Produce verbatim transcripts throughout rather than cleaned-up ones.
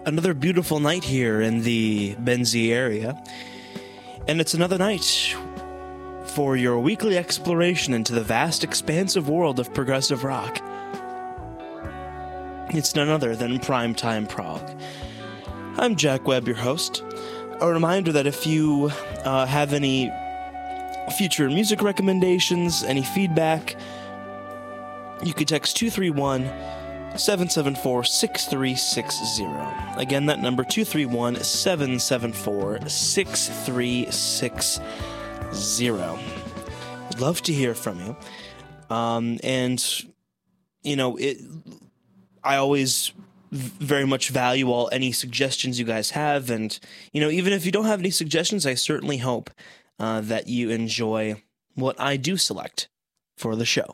Another beautiful night here in the Benzie area, and it's another night for your weekly exploration into the vast, expansive world of progressive rock. It's none other than Primetime Prog. I'm Jack Webb, your host. A reminder that if you uh, have any future music recommendations, any feedback, you can text two three one, seven seven four, six three six zero. Again, that number two three one, seven seven four, six three six zero. I'd love to hear from you. Um, and, you know, it, I always very much value all any suggestions you guys have. And, you know, even if you don't have any suggestions, I certainly hope uh, that you enjoy what I do select for the show.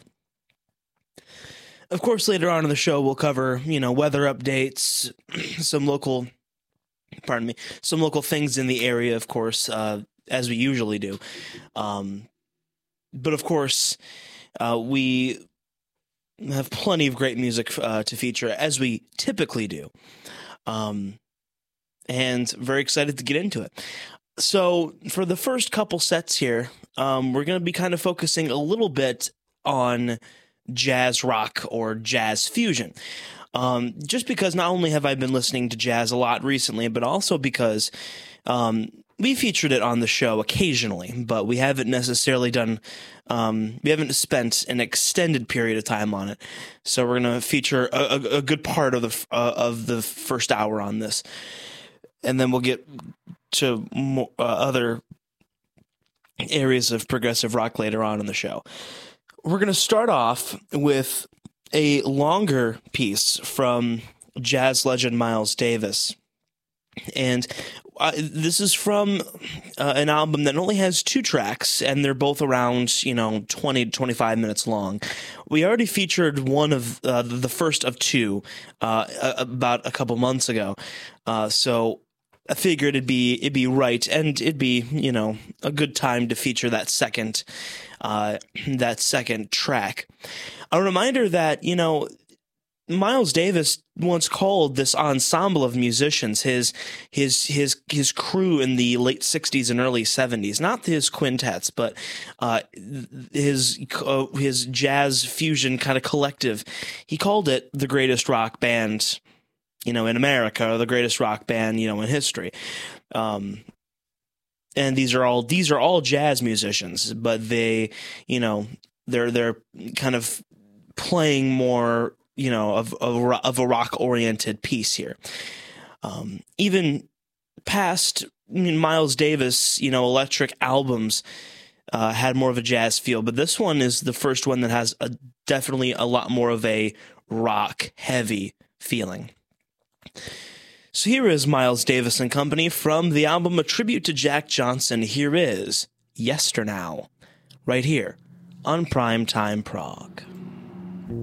Of course, later on in the show, we'll cover, you know, weather updates, some local, pardon me, some local things in the area, of course, uh, as we usually do. Um, but of course, uh, we have plenty of great music uh, to feature, as we typically do. Um, and very excited to get into it. So for the first couple sets here, um, we're going to be kind of focusing a little bit on jazz rock or jazz fusion. Um, just because not only have I been listening to jazz a lot recently, but also because um, we featured it on the show occasionally, but we haven't necessarily done, um, we haven't spent an extended period of time on it. So we're going to feature a, a, a good part of the uh, of the first hour on this, and then we'll get to more, uh, other areas of progressive rock later on in the show. We're going to start off with a longer piece from jazz legend Miles Davis. And uh, this is from uh, an album that only has two tracks, and they're both around, you know, twenty to twenty-five minutes long. We already featured one of uh, the first of two uh, about a couple months ago. Uh, so I figured it'd be, it'd be right, and it'd be, you know, a good time to feature that second Uh, that second track. A reminder that, you know, Miles Davis once called this ensemble of musicians his his his his crew in the late sixties and early seventies, not his quintets, but uh, his uh, his jazz fusion kind of collective. He called it the greatest rock band, you know, in America, or the greatest rock band, you know, in history. Um, And these are all these are all jazz musicians, but they, you know, they're they're kind of playing more, you know, of of, of a rock oriented piece here. Um, even past I mean, Miles Davis, you know, electric albums uh, had more of a jazz feel, but this one is the first one that has a, definitely a lot more of a rock heavy feeling. So here is Miles Davis and Company from the album A Tribute to Jack Johnson. Here is Yesternow, right here on Primetime Prog.